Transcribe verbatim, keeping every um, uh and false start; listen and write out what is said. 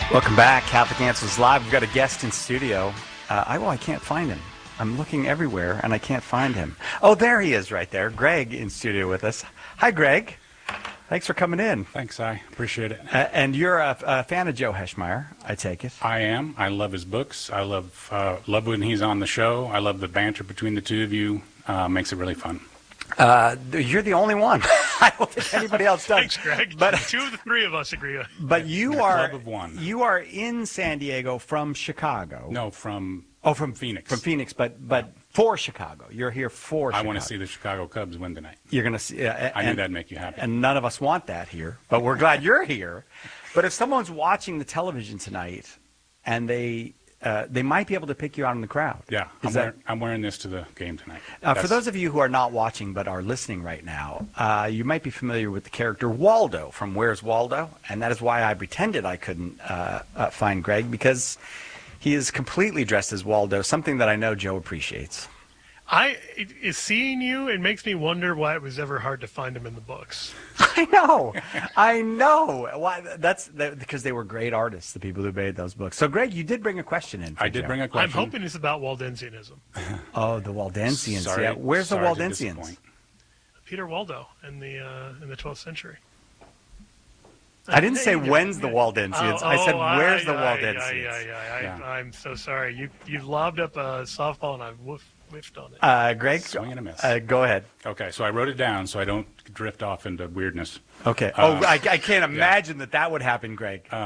Welcome back. Catholic Answers Live. We've got a guest in studio. Uh, I, well, I can't find him. I'm looking everywhere, and I can't find him. Oh, there he is right there. Greg in studio with us. Hi, Greg. Thanks for coming in. Thanks, I appreciate it. Uh, and you're a, a fan of Joe Heschmeyer, I take it. I am. I love his books. I love uh, love when he's on the show. I love the banter between the two of you. Uh, makes it really fun. Uh, you're the only one. I don't think anybody else does. Thanks, Greg. But two of the three of us agree. But you are Club of one. You are in San Diego from Chicago. No, from oh, from Phoenix. From Phoenix, but but for Chicago. You're here for. I Chicago. want to see the Chicago Cubs win tonight. You're going to see. Uh, I and, knew that'd make you happy. And none of us want that here, but we're glad you're here. But if someone's watching the television tonight, and they. Uh, they might be able to pick you out in the crowd. Yeah, I'm, that, wearing, I'm wearing this to the game tonight. Uh, for those of you who are not watching but are listening right now, uh, you might be familiar with the character Waldo from Where's Waldo? And that is why I pretended I couldn't uh, uh, find Greg, because he is completely dressed as Waldo, something that I know Joe appreciates. I it, it, seeing you, it makes me wonder why it was ever hard to find him in the books. I know, I know. Why? That's that, because they were great artists, the people who made those books. So, Greg, you did bring a question in. For I did Joe. bring a question. I'm hoping it's about Waldensianism. Oh, the Waldensians. Sorry, yeah. Where's sorry the Waldensians? Peter Waldo in the uh, in the twelfth century. I didn't say when's the Waldensians. Oh, I said oh, where's I, the I, Waldensians. I, I, I, Yeah. I'm so sorry. You you've lobbed up a softball and I've woof, whiffed on it. Uh, Greg, Swing and a miss. Uh, go ahead. Okay, so I wrote it down so I don't drift off into weirdness. Okay. Uh, oh, I, I can't imagine yeah. that that would happen, Greg. Uh,